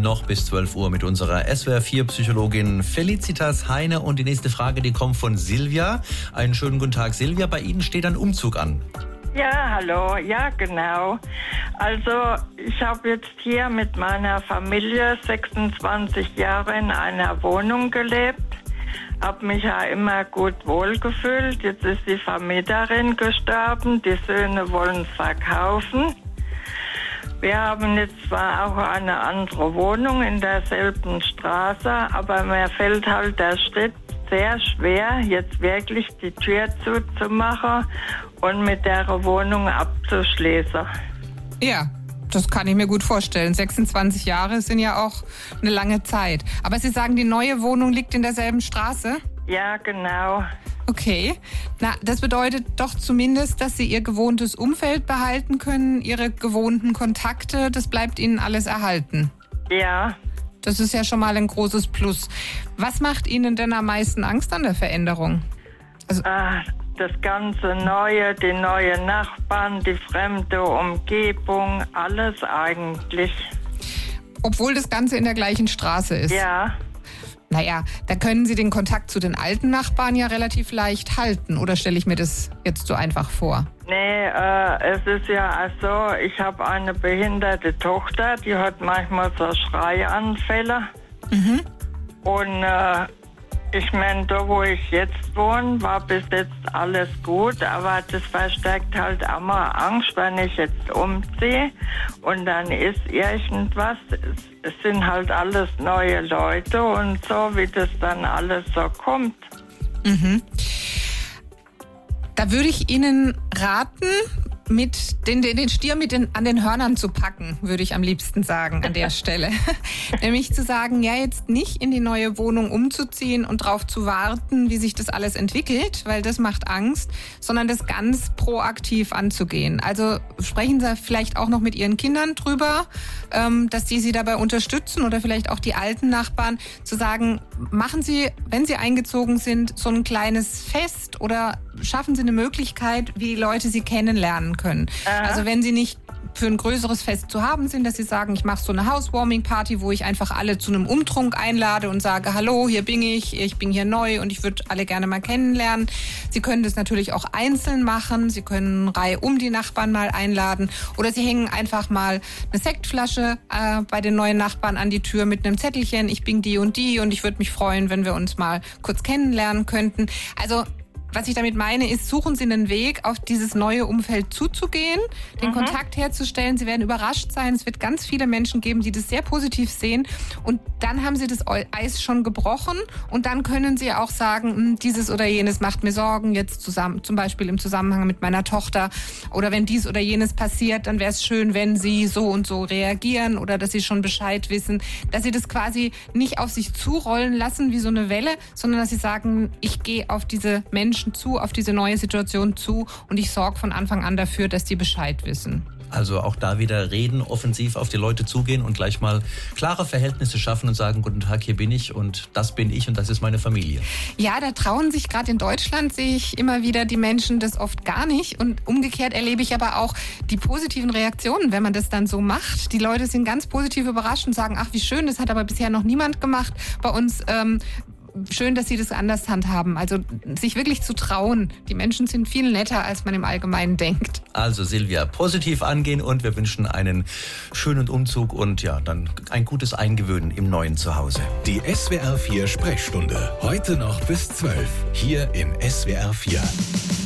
noch bis 12 Uhr mit unserer SWR4-Psychologin Felicitas Heine. Und die nächste Frage, die kommt von Silvia. Einen schönen guten Tag, Silvia. Bei Ihnen steht ein Umzug an. Ja, hallo. Ja, genau. Also ich habe jetzt hier mit meiner Familie 26 Jahre in einer Wohnung gelebt. Habe mich ja immer gut wohlgefühlt. Jetzt ist die Vermieterin gestorben. Die Söhne wollen es verkaufen. Wir haben jetzt zwar auch eine andere Wohnung in derselben Straße, aber mir fällt halt der Schritt sehr schwer, jetzt wirklich die Tür zuzumachen und mit der Wohnung abzuschließen. Ja, das kann ich mir gut vorstellen. 26 Jahre sind ja auch eine lange Zeit. Aber Sie sagen, die neue Wohnung liegt in derselben Straße? Ja, genau. Okay. Na, das bedeutet doch zumindest, dass Sie Ihr gewohntes Umfeld behalten können, Ihre gewohnten Kontakte, das bleibt Ihnen alles erhalten. Ja. Das ist ja schon mal ein großes Plus. Was macht Ihnen denn am meisten Angst an der Veränderung? Also das ganze Neue, die neuen Nachbarn, die fremde Umgebung, alles eigentlich. Obwohl das Ganze in der gleichen Straße ist? Ja. Naja, da können Sie den Kontakt zu den alten Nachbarn ja relativ leicht halten. Oder stelle ich mir das jetzt so einfach vor? Nee, es ist ja so, ich habe eine behinderte Tochter, die hat manchmal so Schreianfälle. Mhm. Und ich meine, da wo ich jetzt wohne, war bis jetzt alles gut, aber das verstärkt halt immer Angst, wenn ich jetzt umziehe und dann ist irgendwas. Es sind halt alles neue Leute und so, wie das dann alles so kommt. Mhm. Da würde ich Ihnen raten, mit den Stier an den Hörnern zu packen, würde ich am liebsten sagen an der Stelle. Nämlich zu sagen, ja, jetzt nicht in die neue Wohnung umzuziehen und drauf zu warten, wie sich das alles entwickelt, weil das macht Angst, sondern das ganz proaktiv anzugehen. Also sprechen Sie vielleicht auch noch mit Ihren Kindern drüber, dass die Sie dabei unterstützen oder vielleicht auch die alten Nachbarn, zu sagen, machen Sie, wenn Sie eingezogen sind, so ein kleines Fest oder schaffen Sie eine Möglichkeit, wie die Leute Sie kennenlernen können. Also wenn Sie nicht für ein größeres Fest zu haben sind, dass Sie sagen, ich mache so eine Housewarming-Party, wo ich einfach alle zu einem Umtrunk einlade und sage, hallo, hier bin ich bin hier neu und ich würde alle gerne mal kennenlernen. Sie können das natürlich auch einzeln machen. Sie können Reihe um die Nachbarn mal einladen oder Sie hängen einfach mal eine Sektflasche bei den neuen Nachbarn an die Tür mit einem Zettelchen, ich bin die und ich würde mich freuen, wenn wir uns mal kurz kennenlernen könnten. Also was ich damit meine, ist, suchen Sie einen Weg, auf dieses neue Umfeld zuzugehen, den Kontakt herzustellen. Sie werden überrascht sein. Es wird ganz viele Menschen geben, die das sehr positiv sehen. Und dann haben Sie das Eis schon gebrochen. Und dann können Sie auch sagen, dieses oder jenes macht mir Sorgen, jetzt zusammen, zum Beispiel im Zusammenhang mit meiner Tochter. Oder wenn dies oder jenes passiert, dann wäre es schön, wenn Sie so und so reagieren oder dass Sie schon Bescheid wissen. Dass Sie das quasi nicht auf sich zurollen lassen wie so eine Welle, sondern dass Sie sagen, ich gehe auf diese Menschen zu, auf diese neue Situation zu und ich sorge von Anfang an dafür, dass die Bescheid wissen. Also auch da wieder reden, offensiv auf die Leute zugehen und gleich mal klare Verhältnisse schaffen und sagen, guten Tag, hier bin ich und das ist meine Familie. Ja, da trauen sich gerade in Deutschland, sehe ich immer wieder die Menschen das oft gar nicht und umgekehrt erlebe ich aber auch die positiven Reaktionen, wenn man das dann so macht. Die Leute sind ganz positiv überrascht und sagen, ach wie schön, das hat aber bisher noch niemand gemacht bei uns. Schön, dass Sie das anders handhaben. Also sich wirklich zu trauen. Die Menschen sind viel netter, als man im Allgemeinen denkt. Also Silvia, positiv angehen und wir wünschen einen schönen Umzug und ja, dann ein gutes Eingewöhnen im neuen Zuhause. Die SWR4 Sprechstunde. Heute noch bis 12. Hier in SWR4.